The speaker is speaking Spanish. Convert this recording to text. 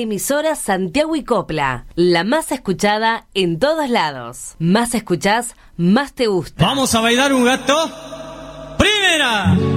Emisora Santiago y Copla, la más escuchada en todos lados. Más escuchás, más te gusta. ¿Vamos a bailar un gato? ¡Primera!